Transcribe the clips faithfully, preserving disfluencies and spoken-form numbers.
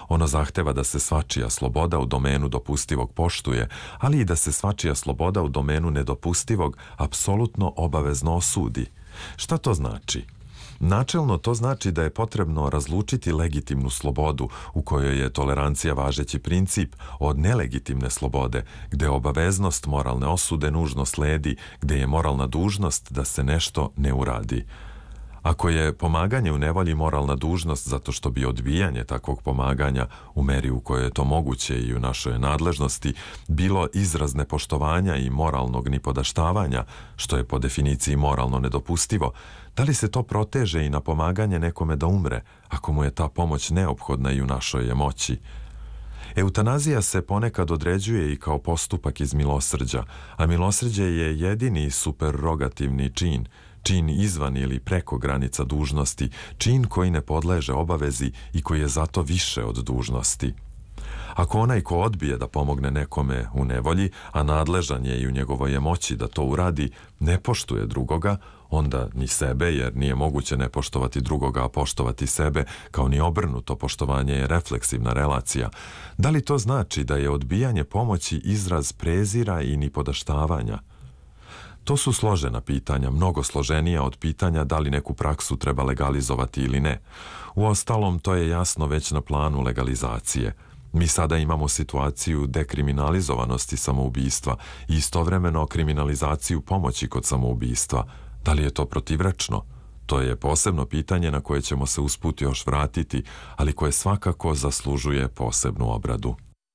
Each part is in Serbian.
Ono zahteva da se svačija sloboda u domenu dopustivog poštuje, ali i da se svačija sloboda u domenu nedopustivog apsolutno obavezno osudi. Šta to znači? Načelno to znači da je potrebno razlučiti legitimnu slobodu u kojoj je tolerancija važeći princip od nelegitimne slobode, gde obaveznost moralne osude nužno sledi, gde je moralna dužnost da se nešto ne uradi. Ako je pomaganje u nevolji moralna dužnost zato što bi odbijanje takvog pomaganja u meri u kojoj je to moguće i u našoj nadležnosti bilo izraz nepoštovanja i moralnog nipodaštavanja, što je po definiciji moralno nedopustivo, da li se to proteže i na pomaganje nekome da umre, ako mu je ta pomoć neophodna i u našoj je moći? Eutanazija se ponekad određuje i kao postupak iz milosrđa, a milosrđe je jedini superrogativni čin, čin izvan ili preko granica dužnosti, čin koji ne podleže obavezi i koji je zato više od dužnosti. Ako onaj ko odbije da pomogne nekome u nevolji, a nadležan je i u njegovoj je moći da to uradi, ne poštuje drugoga, onda ni sebe, jer nije moguće ne poštovati drugoga, a poštovati sebe, kao ni obrnuto poštovanje je refleksivna relacija. Da li to znači da je odbijanje pomoći izraz prezira i nipodaštavanja? To su složena pitanja, mnogo složenija od pitanja da li neku praksu treba legalizovati ili ne. Uostalom, to je jasno već na planu legalizacije. Mi sada imamo situaciju dekriminalizovanosti samoubistva i istovremeno kriminalizaciju pomoći kod samoubistva. Da li je to protivrečno? To je posebno pitanje na koje ćemo se usput još vratiti, ali koje svakako zaslužuje posebnu obradu.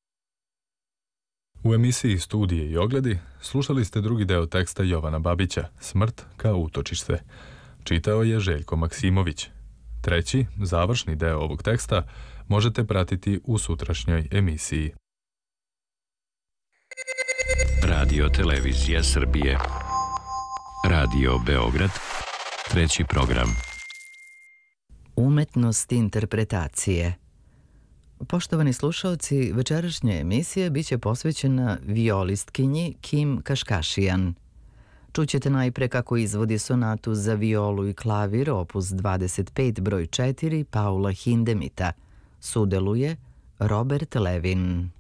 U emisiji Studije i ogledi slušali ste drugi deo teksta Jovana Babića, Smrt kao utočište. Čitao je Željko Maksimović. Treći, završni deo ovog teksta možete pratiti u sutrašnjoj emisiji. Radio Televizija Srbije. Radio Beograd. Treći program. Umetnost interpretacije. Poštovani slušalci, večerašnje emisije biće posvećena violistkinji Kim Kaškašijan. Čućete najpre kako izvodi sonatu za violu i klavir opus dvadeset pet broj četiri Paula Hindemita. Sudeluje Robert Levin.